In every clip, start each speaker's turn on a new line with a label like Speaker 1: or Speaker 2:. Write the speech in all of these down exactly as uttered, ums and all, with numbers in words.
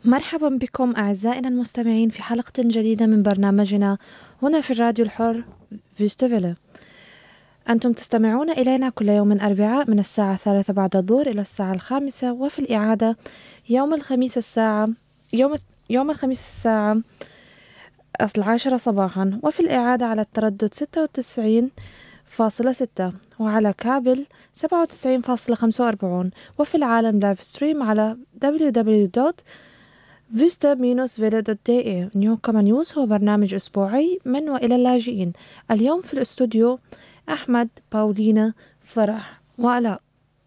Speaker 1: مرحبا بكم أعزائنا المستمعين في حلقة جديدة من برنامجنا هنا في الراديو الحر فيستوفيلا. أنتم تستمعون إلينا كل يوم أربعاء من الساعة الثالثة بعد الظهر إلى الساعة الخامسة، وفي الإعادة يوم الخميس الساعة يوم يوم الخميس الساعة العاشرة صباحا، وفي الإعادة على التردد ستة وتسعين فاصلة ستة وعلى كابل سبعة وتسعين فاصلة خمسة وأربعين، وفي العالم لايف ستريم على دبليو دبليو دبليو دوت فيستا فيلا دوت دي اي. نيو كما نيوز هو برنامج أسبوعي من وإلى اللاجئين. اليوم في الاستوديو أحمد، باولينا، فرح وآلاء.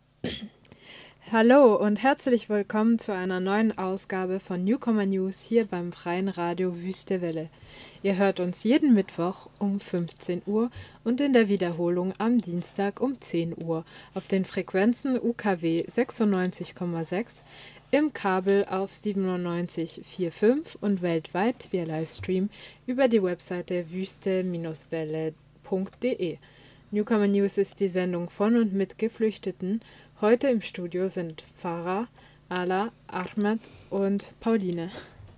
Speaker 2: Hallo und herzlich willkommen zu einer neuen Ausgabe von Newcomer News hier beim freien Radio Wüste Welle. Ihr hört uns jeden Mittwoch um fünfzehn Uhr und in der Wiederholung am Dienstag um zehn Uhr auf den Frequenzen U K W sechsundneunzig Komma sechs, im Kabel auf siebenundneunzig Komma fünfundvierzig und weltweit via Livestream über die Webseite wüste Welle punkt de. Newcomer News ist die Sendung von und mit Geflüchteten. Heute im Studio sind Farah, Ala, Ahmed und Pauline.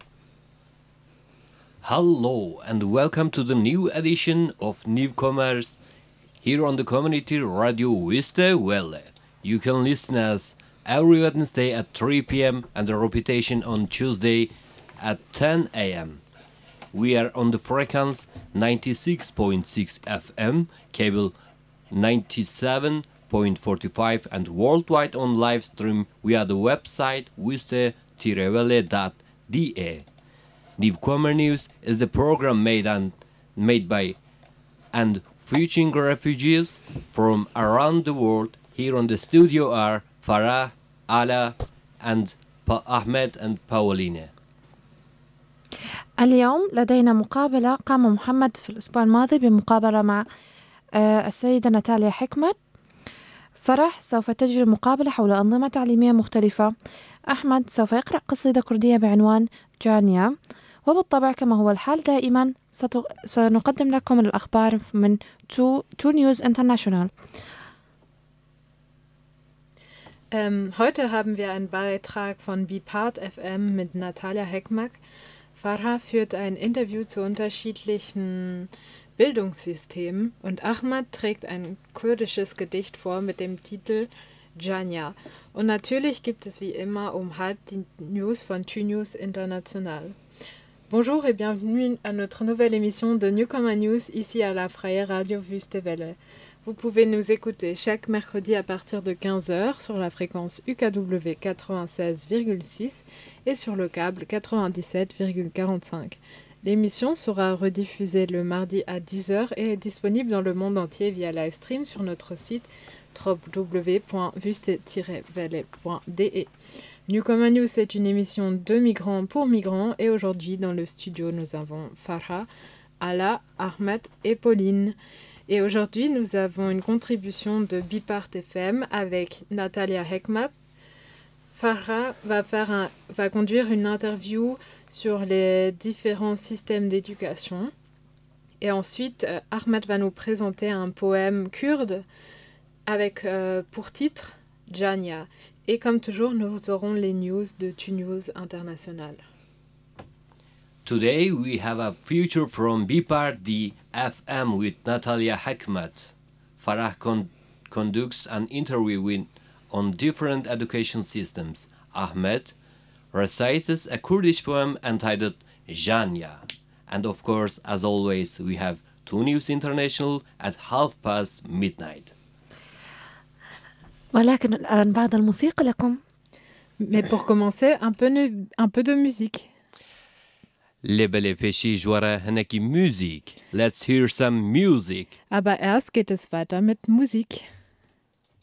Speaker 3: Hello and welcome to the new edition of Newcomers here on the community radio Wüste Welle. You can listen us every Wednesday at three p.m. and the repetition on Tuesday at ten a.m. We are on the frequency ninety-six point six F M, cable ninety-seven point four five and worldwide on live stream via the website wüste welle dot de. Newcomer News is the program made and made by and featuring refugees from around the world. Here on the studio are Farah, Ala and pa- Ahmed and Pauline.
Speaker 1: اليوم لدينا مقابلة قام محمد في الأسبوع الماضي بمقابلة مع آه، السيدة ناتاليا حكمت. فرح سوف تجري مقابلة حول أنظمة تعليمية مختلفة. أحمد سوف يقرأ قصيدة كردية بعنوان جانيا. وبالطبع كما هو الحال دائما ستو... سنقدم لكم الأخبار من تو, تو News International.
Speaker 2: Ähm, heute haben wir einen Beitrag von Bipart F M mit Natalia Hekmak. Farah führt ein Interview zu unterschiedlichen Bildungssystemen und Ahmad trägt ein kurdisches Gedicht vor mit dem Titel Janya. Und natürlich gibt es wie immer um halb die News von two News International. Bonjour et bienvenue à notre nouvelle émission de Newcomer News ici à la Freie Radio Wüste Welle. Vous pouvez nous écouter chaque mercredi à partir de quinze heures sur la fréquence U K W quatre-vingt-seize virgule six et sur le câble quatre-vingt-dix-sept virgule quarante-cinq. L'émission sera rediffusée le mardi à dix heures et est disponible dans le monde entier via live stream sur notre site w w w point wüste welle point de. Newcomer News est une émission de migrants pour migrants et aujourd'hui dans le studio nous avons Farah, Ala, Ahmed et Pauline. Et aujourd'hui nous avons une contribution de Bipart F M avec Natalia Hekmat. Farah va, faire un, va conduire une interview sur les différents systèmes d'éducation. Et ensuite, euh, Ahmed va nous présenter un poème kurde avec euh, pour titre Janya. Et comme toujours, nous aurons les news de two News International.
Speaker 3: Today we have a feature from Bipart D F M with Natalia Hekmat. Farah con- conducts an interview with, on different education systems. Ahmed recites a Kurdish poem entitled Janya. And of course, as always, we have two News International at half past midnight.
Speaker 1: ولكن الآن بعد الموسيقى لكم.
Speaker 2: Mais pour commencer, un peu, ne- un peu de musique.
Speaker 3: Lebele peshi jwara hanaki music. Let's hear some music.
Speaker 2: Aber erst geht es weiter mit Musik.